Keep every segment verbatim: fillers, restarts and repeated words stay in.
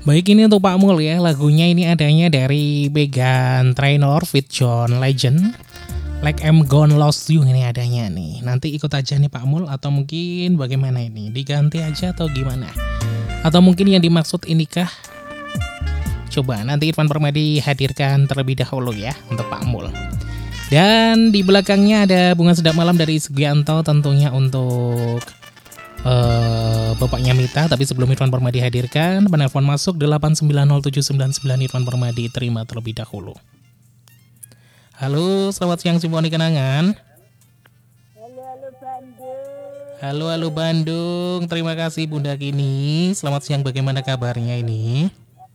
Baik, ini untuk Pak Mul ya. Lagunya ini adanya dari Meghan Trainor with John Legend. Like I'm Gone Lost You ini adanya nih. Nanti ikut aja nih Pak Mul, atau mungkin bagaimana ini? Diganti aja atau gimana? Atau mungkin yang dimaksud inikah? Coba nanti Irfan Permadi hadirkan terlebih dahulu ya untuk Pak Mul. Dan di belakangnya ada Bunga Sedap Malam dari Sugianto, tentunya untuk uh, bapaknya Mita. Tapi sebelum Irfan Permadi hadirkan, penelpon masuk delapan sembilan nol tujuh sembilan sembilan. Irfan Permadi terima terlebih dahulu. Halo, selamat siang Simfoni Kenangan. Halo, halo Bandung. Halo, halo Bandung. Terima kasih Bunda Kini. Selamat siang, bagaimana kabarnya ini?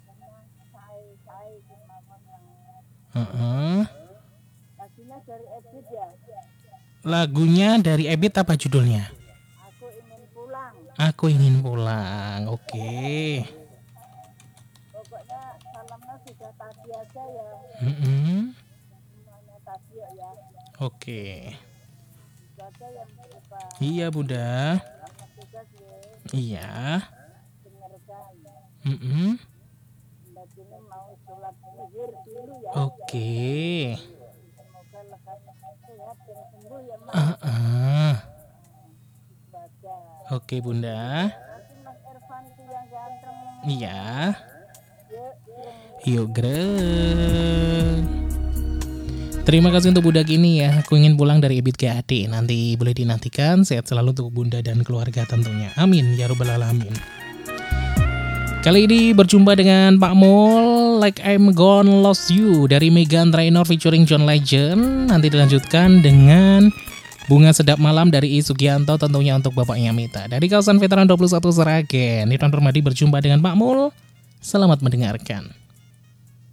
Uh-uh. Lagunya dari Ebit ya? Lagunya dari Ebit apa judulnya? Aku ingin pulang. Aku ingin pulang, oke. Okay. Pokoknya salamnya sudah tadi aja ya. Mm-hmm. Semuanya tadi ya. Oke. Okay. Baca yang berupa. Iya Bunda. Selamat tugas ya. Iya. Dengarkan. Mm-hmm. Mbak Juni mau sholat zuhur dulu ya. Oke. Okay. Semoga lekas sehat dan sembuh ya Mas. Uh-uh. Baca. Oke okay, Bunda. Nanti Mas Irfan tuh yang ganteng. Iya. Yuk, yuk grek. Terima kasih untuk Bunda Kini ya. Aku ingin pulang dari Ebit G A D. Nanti boleh dinantikan. Sehat selalu untuk Bunda dan keluarga tentunya. Amin ya robbal alamin. Kali ini berjumpa dengan Pak Mul, Like I'm Gone Lost You dari Meghan Trainor featuring John Legend. Nanti dilanjutkan dengan Bunga Sedap Malam dari I Sugianto, tentunya untuk bapaknya Mita. Dari kawasan Veteran dua puluh satu Seragen, Irfan Permadi berjumpa dengan Pak Mul. Selamat mendengarkan.